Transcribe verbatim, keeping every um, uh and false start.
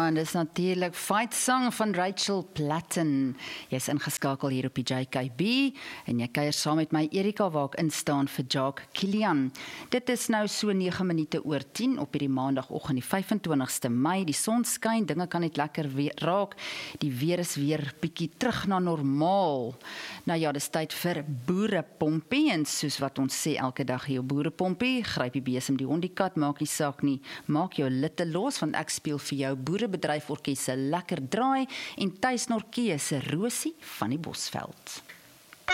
Ja, en dis natuurlik Fight Song van Rachel Platten. Jy's ingeskakel hier op die J K B en jy kuier saam met my Erika waar ek instaan vir Jacques Kilian. Dit is nou so nege minute oor tien op hierdie maandagoggend die vyf en twintigste Mei. Die son skyn, dinge kan net lekker weer raak. Die weer is weer bietjie terug na normaal. Nou ja, dis tyd vir boerepompie en soos wat ons sê elke dag hier op boerepompie, gryp die besem die hond die kat, maak nie saak nie. Maak jou litte los, want ek speel vir jou Boerebedryf Orkes se lekker draai en Tuis Nortjee se Rosie van die Bosveld.